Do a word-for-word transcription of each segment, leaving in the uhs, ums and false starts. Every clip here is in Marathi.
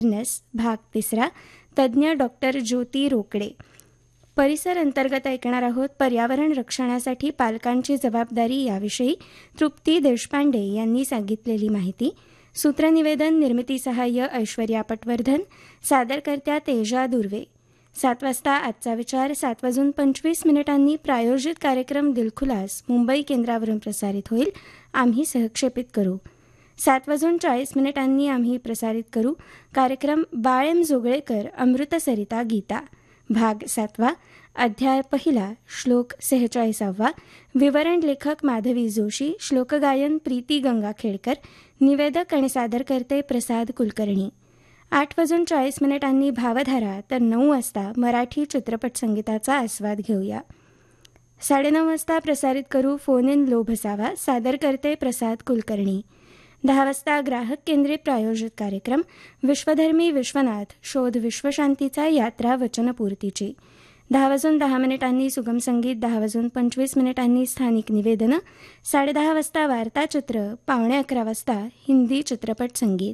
भाग तिसरा, तज्ज्ञ डॉक्टर ज्योती रोकडे. परिसर अंतर्गत ऐकणार आहोत पर्यावरण रक्षणासाठी पालकांची जबाबदारी याविषयी तृप्ती देशपांडे यांनी सांगितलेली माहिती. सूत्रनिवेदन निर्मिती सहाय्य ऐश्वर्या पटवर्धन, सादरकर्त्या तेजा दुर्वे. सात वाजता आजचा विचार. सात वाजून पंचवीस मिनिटांनी प्रायोजित कार्यक्रम दिलखुलास मुंबई केंद्रावरून प्रसारित होईल. आम्ही सहक्षेपित करू. सात वाजून चाळीस मिनिटांनी आम्ही प्रसारित करू कार्यक्रम बाळेम जोगळेकर अमृतसरिता गीता. भाग सातवा, अध्याय पहिला, श्लोक सेहेचाळीसावा. विवरण लेखक माधवी जोशी, श्लोकगायन प्रीती गंगाखेडकर, निवेदक आणि सादरकर्ते प्रसाद कुलकर्णी. आठ वाजून चाळीस मिनिटांनी भावधारा, तर नऊ वाजता मराठी चित्रपट संगीताचा आस्वाद घेऊया. साडेनऊ वाजता प्रसारित करू फोन इन लोभसावा, सादरकर्ते प्रसाद कुलकर्णी. दहा वाजता ग्राहक केंद्रित प्रायोजित कार्यक्रम विश्वधर्मी विश्वनाथ शोध विश्वशांतीचा यात्रा वचनपूर्तीची. दहा वाजून दहा मिनिटांनी सुगम संगीत. दहा वाजून पंचवीस मिनिटांनी स्थानिक निवेदनं. साडेदहा वाजता वार्ताचित्र. पावणे अकरा वाजता हिंदी चित्रपट संगीत.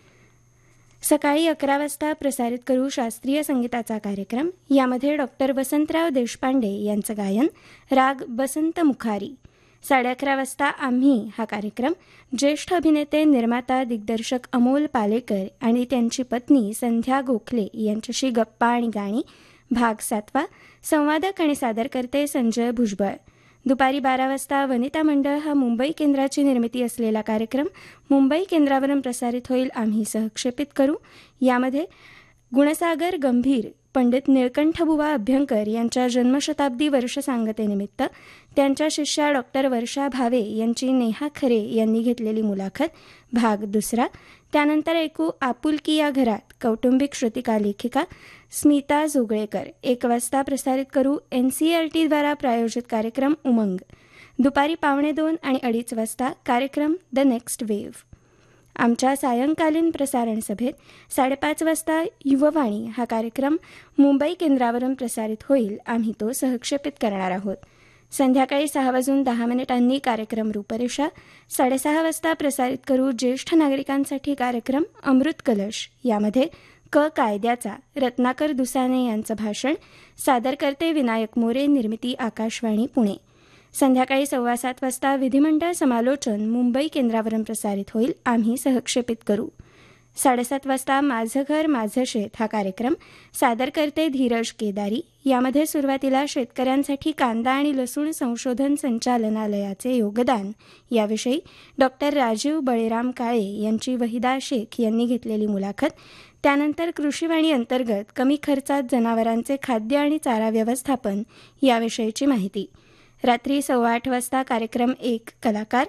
सकाळी अकरा वाजता प्रसारित करू शास्त्रीय संगीताचा कार्यक्रम. यामध्ये डॉक्टर वसंतराव देशपांडे यांचं गायन, राग बसंत मुखारी. साडे अकरा वाजता आम्ही हा कार्यक्रम ज्येष्ठ अभिनेते, निर्माता, दिग्दर्शक अमोल पालेकर आणि त्यांची पत्नी संध्या गोखले यांच्याशी गप्पा आणि गाणी. भाग सातवा, संवादक आणि सादरकर्ते संजय भुजबळ. दुपारी बारा वाजता वनिता मंडळ हा मुंबई केंद्राची निर्मिती असलेला कार्यक्रम मुंबई केंद्रावरून प्रसारित होईल. आम्ही सहक्षेपित करू. यामध्ये गुणसागर गंभीर, पंडित निळकंठबुवा अभ्यंकर यांच्या जन्मशताब्दी वर्षसांगतेनिमित्त त्यांच्या शिष्या डॉक्टर वर्षा भावे यांची नेहा खरे यांनी घेतलेली मुलाखत. भाग दुसरा. त्यानंतर ऐकू आपुलकी या घरात, कौटुंबिक श्रुतिका लेखिका स्मिता जोगळेकर. एक वाजता प्रसारित करू एन सी आर टीद्वारा प्रायोजित कार्यक्रम उमंग. दुपारी पावणे दोन आणि अडीच वाजता कार्यक्रम द नेक्स्ट वेव्ह. आमच्या सायंकालीन प्रसारण सभेत साडेपाच वाजता युववाणी हा कार्यक्रम मुंबई केंद्रावरून प्रसारित होईल. आम्ही तो सहक्षेपित करणार आहोत. संध्याकाळी सहा वाजून दहा मिनिटांनी कार्यक्रम रूपरेषा. साडेसहा वाजता प्रसारित करू ज्येष्ठ नागरिकांसाठी कार्यक्रम अमृत कलश. यामध्ये क कायद्याचा, रत्नाकर दुसाने यांचं भाषण. सादरकर्ते विनायक मोरे. निर्मिती आकाशवाणी पुणे. संध्याकाळी सव्वा सात वाजता विधिमंडळ समालोचन मुंबई केंद्रावरून प्रसारित होईल. आम्ही सहक्षेपित करू. साडेसात वाजता माझं घर माझं शेत हा कार्यक्रम. सादरकर्ते धीरज केदारी. यामध्ये सुरुवातीला शेतकऱ्यांसाठी कांदा आणि लसूण संशोधन संचालनालयाचे योगदान याविषयी डॉक्टर राजीव बळीराम काळे यांची वहिदा शेख यांनी घेतलेली मुलाखत. त्यानंतर कृषीवाणी अंतर्गत कमी खर्चात जनावरांचे खाद्य आणि चारा व्यवस्थापन याविषयीची माहिती. रात्री सव्वा आठ वाजता कार्यक्रम एक कलाकार.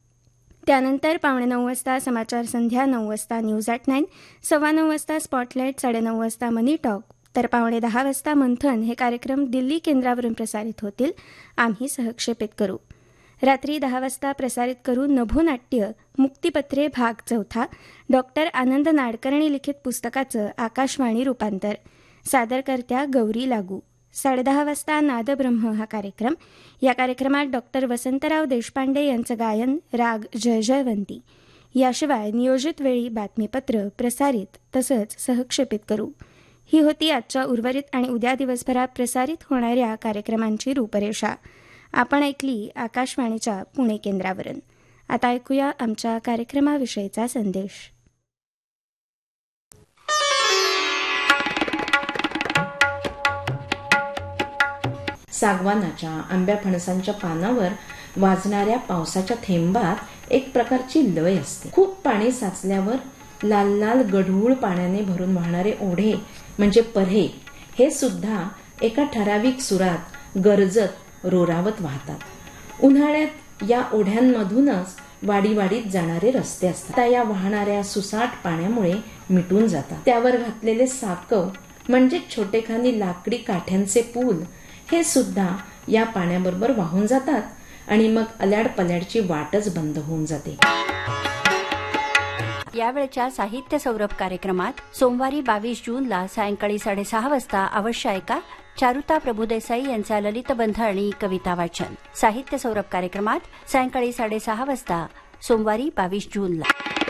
त्यानंतर पावणे नऊ वाजता समाचार संध्या. नऊ वाजता न्यूज ॲट नाईन. सव्वा नऊ वाजता स्पॉटलाईट. साडेनऊ वाजता मनी टॉक. तर पावणे दहा वाजता मंथन हे कार्यक्रम दिल्ली केंद्रावरून प्रसारित होतील. आम्ही सहक्षेपित करू. रात्री दहा वाजता प्रसारित करू नभोनाट्य मुक्तिपत्रे भाग चौथा. डॉक्टर आनंद नाडकर्णी लिखित पुस्तकाचं आकाशवाणी रूपांतर. सादरकर्त्या गौरी लागू. साडेदहा वाजता नादब्रह्म हा कार्यक्रम. या कार्यक्रमात डॉक्टर वसंतराव देशपांडे यांचं गायन, राग जय जयवंती. याशिवाय नियोजित वेळी बातमीपत्र प्रसारित तसंच सहक्षेपित करू. ही होती आजच्या उर्वरित आणि उद्या दिवसभरात प्रसारित होणाऱ्या कार्यक्रमांची रूपरेषा. आपण ऐकली आकाशवाणीच्या पुणे केंद्रावरून. आता ऐकूया आमच्या कार्यक्रमाविषयीचा संदेश. सागवानाच्या, आंब्या फणसांच्या पानावर वाजणाऱ्या पावसाच्या थेंबात एक प्रकारची लय असते. खूप पाणी साचल्यावर लाल लाल गढूळ पाण्याने भरून वाहणारे ओढे म्हणजे पर्हे हे सुद्धा एका ठराविक सुरात गरजत रोरावत वाहतात. उन्हाळ्यात या ओढ्यांमधूनच वाडी वाडीत जाणारे रस्ते असतात. त्या या वाहणाऱ्या सुसाट पाण्यामुळे मिटून जातात. त्यावर घातलेले साकव म्हणजे छोटेखानी लाकडी काठ्यांचे पूल हे सुद्धा या पाण्याबरोबर वाहून जातात आणि मग अल्याड पल्याडची वाटच बंद होऊन जाते. यावेळच्या साहित्य सौरभ कार्यक्रमात सोमवारी बावीस जूनला सायंकाळी साडेसहा वाजता अवश्य ऐका चारुता प्रभुदेसाई यांचा ललितबंध आणि कविता वाचन. साहित्य सौरभ कार्यक्रमात सायंकाळी साडेसहा वाजता सोमवारी बावीस जूनला.